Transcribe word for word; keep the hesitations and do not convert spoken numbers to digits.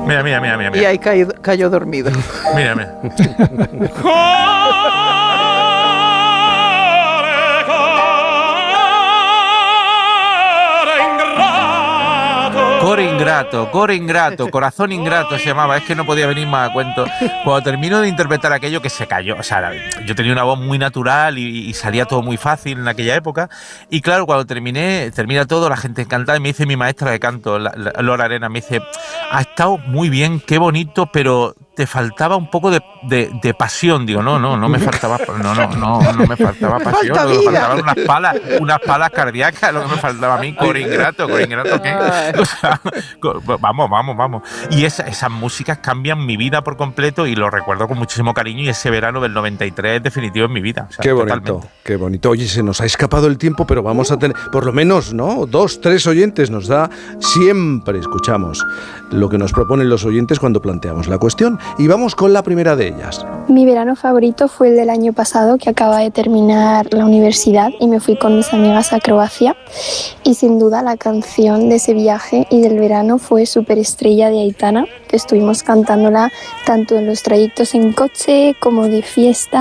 Mira, mira, mira, mira. Y ahí cayó, cayó dormido. Mira, mira. Core ingrato, core ingrato, corazón ingrato se llamaba, es que no podía venir más a cuento. Cuando termino de interpretar aquello que se cayó, o sea, yo tenía una voz muy natural y, y salía todo muy fácil en aquella época, y claro, cuando terminé, termina todo, la gente encantada, y me dice mi maestra de canto, la, la, Lora Arena, me dice, ha estado muy bien, qué bonito, pero te faltaba un poco de, de, de pasión. Digo, no, no, no me faltaba, no, no, no, no me faltaba me pasión, falta lo que me vida. faltaban unas palas, unas palas cardíacas, lo que me faltaba a mí, core ingrato, core ingrato, ¿qué? O sea, vamos, vamos, vamos. Y esa, esas músicas cambian mi vida por completo y lo recuerdo con muchísimo cariño, y ese verano del noventa y tres es definitivo en mi vida. O sea, qué bonito, totalmente. Qué bonito. Oye, se nos ha escapado el tiempo, pero vamos a tener, por lo menos, ¿no? Dos, tres oyentes nos da. Siempre escuchamos lo que nos proponen los oyentes cuando planteamos la cuestión. Y vamos con la primera de ellas. Mi verano favorito fue el del año pasado, que acaba de terminar la universidad y me fui con mis amigas a Croacia. Y sin duda la canción de ese viaje y del verano fue Superestrella de Aitana, que estuvimos cantándola tanto en los trayectos en coche como de fiesta.